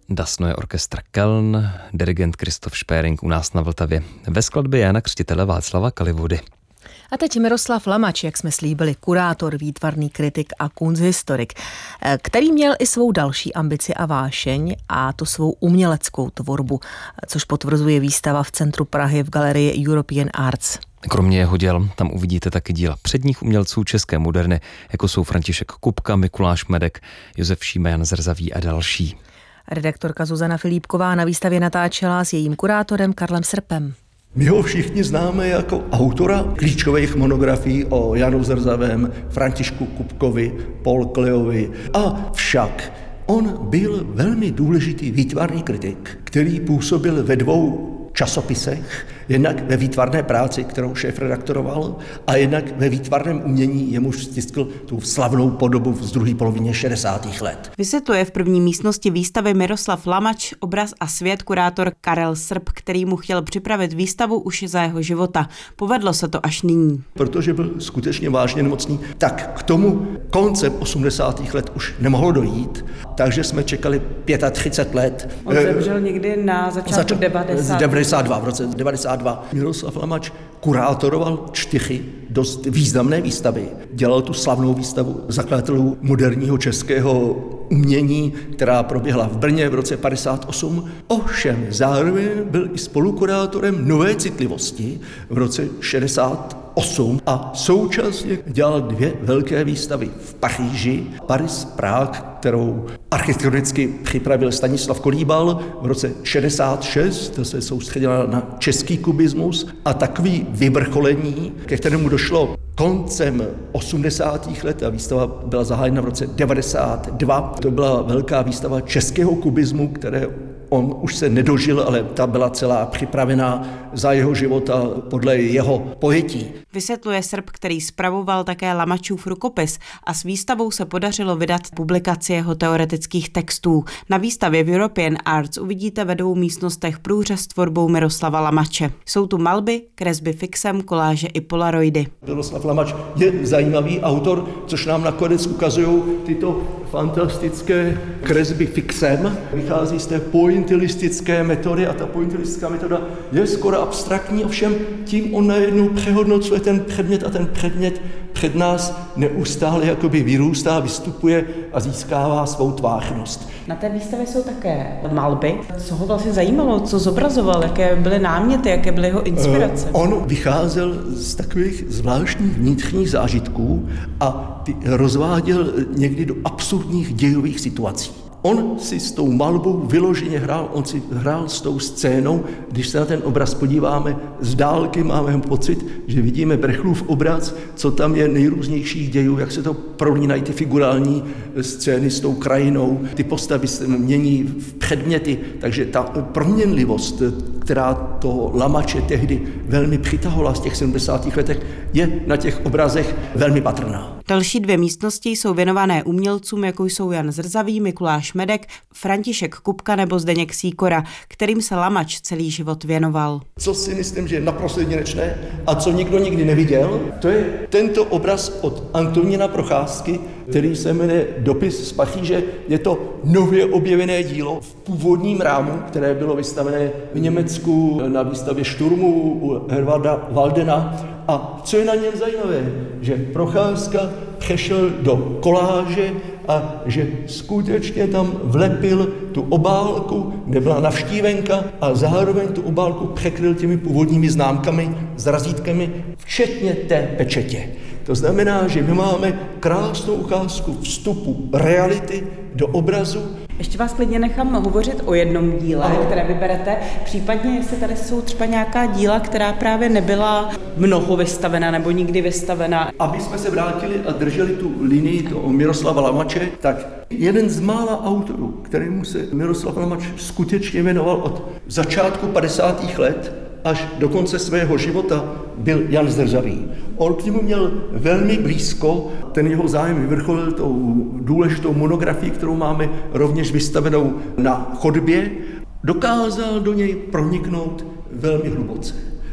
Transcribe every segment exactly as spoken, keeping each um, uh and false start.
Das Neue Orchester Köln, dirigent Kristof Špéring u nás na Vltavě. Ve skladbě Jana Křtitele Václava Kalivody. A teď Miroslav Lamač, jak jsme slíbili, kurátor, výtvarný kritik a kunsthistorik, který měl i svou další ambici a vášeň, a to svou uměleckou tvorbu, což potvrzuje výstava v centru Prahy v galerii European Arts. Kromě jeho děl tam uvidíte taky díla předních umělců české moderny, jako jsou František Kupka, Mikuláš Medek, Josef Šíma, Jan Zrzavý a další. Redaktorka Zuzana Filipková na výstavě natáčela s jejím kurátorem Karlem Srpem. My ho všichni známe jako autora klíčových monografií o Janu Zrzavém, Františku Kupkovi, Paul Kleovi. A však on byl velmi důležitý výtvarný kritik, který působil ve dvou časopisech, jednak ve výtvarné práci, kterou šéfredaktoroval, a jednak ve výtvarném umění, jemuž stiskl tu slavnou podobu z druhé polovině šedesátých let. Vysvětluje v první místnosti výstavy Miroslav Lamač obraz a svět kurátor Karel Srp, který mu chtěl připravit výstavu už za jeho života. Povedlo se to až nyní. Protože byl skutečně vážně nemocný, tak k tomu koncem osmdesátých let už nemohlo dojít, takže jsme čekali třicet pět let. On zemřel někdy na začátku devadesátých. devadesát dva, v roce devadesát dva. Miroslav Lamač kurátoroval čtyři dost významné výstavy. Dělal tu slavnou výstavu zakladatelů moderního českého umění, která proběhla v Brně v roce padesát osm. Ovšem zároveň byl i spolukurátorem Nové citlivosti v roce šedesát osm a současně dělal dvě velké výstavy v Paříži, Paris Prague, kterou architektonicky připravil Stanislav Kolíbal v roce šedesát šest, to se soustředila na český kubismus, a takový vyvrcholení, ke kterému došlo koncem osmdesátých let, a výstava byla zahájena v roce devadesát dva. To byla velká výstava českého kubismu, které on už se nedožil, ale ta byla celá připravená za jeho života podle jeho pojetí. Vysvětluje Srp, který spravoval také Lamačův rukopis, a s výstavou se podařilo vydat publikaci jeho teoretických textů. Na výstavě v European Arts uvidíte ve dvou místnostech průřez s tvorbou Miroslava Lamače. Jsou tu malby, kresby fixem, koláže i polaroidy. Miroslav Lamač je zajímavý autor, což nám nakonec ukazují tyto fantastické kresby fixem. Vychází z té pointillistické metody a ta pointillistická metoda je skoro abstraktní, ovšem tím on najednou přehodnocuje ten předmět a ten předmět před nás neustále jakoby vyrůstá, vystupuje a získává svou tvářnost. Na té výstavě jsou také malby. Co ho vlastně zajímalo, co zobrazoval, jaké byly náměty, jaké byly jeho inspirace? Uh, on vycházel z takových zvláštních vnitřních zážitků a ty rozváděl někdy do absurdních dějových situací. On si s tou malbou vyloženě hrál, on si hrál s tou scénou. Když se na ten obraz podíváme z dálky, máme pocit, že vidíme Brechlův obraz, co tam je nejrůznějších dějů, jak se to prolínají ty figurální scény s tou krajinou, ty postavy se mění v předměty, takže ta proměnlivost, která to Lamače tehdy velmi přitahovala z těch sedmdesátých letech, je na těch obrazech velmi patrná. Další dvě místnosti jsou věnované umělcům, jako jsou Jan Zrzavý, Mikuláš Medek, František Kupka nebo Zdeněk Sýkora, kterým se Lamač celý život věnoval. Co si myslím, že je naprosto jedinečné a co nikdo nikdy neviděl, to je tento obraz od Antonína Procházky, který se jmenuje Dopis z Paříže. Je to nově objevené dílo v původním rámu, které bylo vystavené v Německu na výstavě Šturmu u Hervarda Waldena. A co je na něm zajímavé, že Procházka přešel do koláže a že skutečně tam vlepil tu obálku, kde byla navštívenka, a zároveň tu obálku překryl těmi původními známkami s razítkami, včetně té pečetě. To znamená, že my máme krásnou ukázku vstupu reality do obrazu. Ještě vás klidně nechám hovořit o jednom díle, ano, které vyberete. Případně, jestli tady jsou třeba nějaká díla, která právě nebyla mnoho vystavena nebo nikdy vystavena. Aby jsme se vrátili a drželi tu linii toho Miroslava Lamače, tak jeden z mála autorů, kterému se Miroslav Lamač skutečně věnoval od začátku padesátých let až do konce svého života, byl Jan Zrzavý. On k němu měl velmi blízko, ten jeho zájem vyvrcholil tou důležitou monografii, kterou máme rovněž vystavenou na chodbě. Dokázal do něj proniknout velmi hluboce.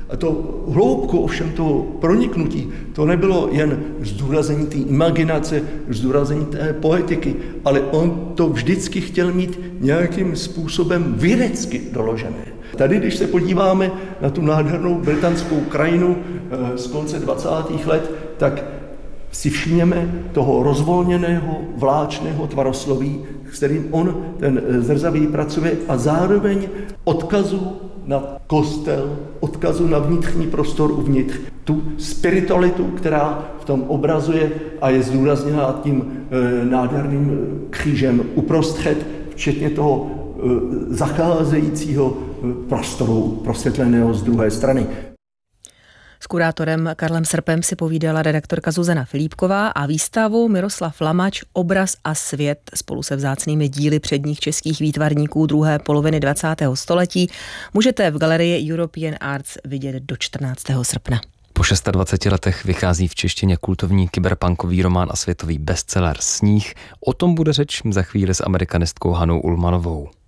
A to hloubku ovšem toho proniknutí, to nebylo jen zdůraznění té imaginace, zdůraznění té poetiky, ale on to vždycky chtěl mít nějakým způsobem vědecky doložené. Tady, když se podíváme na tu nádhernou britanskou krajinu z konce dvacátých let, tak si všimněme toho rozvolněného, vláčného tvarosloví, s kterým on, ten Zrzavý, pracuje a zároveň odkazu na kostel, odkazu na vnitřní prostor uvnitř, tu spiritualitu, která v tom obrazuje a je zdůrazněna tím e, nádherným křížem uprostřed, včetně toho e, zacházejícího prostoru prosvětleného z druhé strany. S kurátorem Karlem Srpem si povídala redaktorka Zuzana Filipková a výstavu Miroslav Lamač Obraz a svět spolu se vzácnými díly předních českých výtvarníků druhé poloviny dvacátého století můžete v galerii European Arts vidět do čtrnáctého srpna. Po dvaceti šesti letech vychází v češtině kultovní kyberpunkový román a světový bestseller Sníh. O tom bude řeč za chvíli s amerikanistkou Hanou Ullmanovou.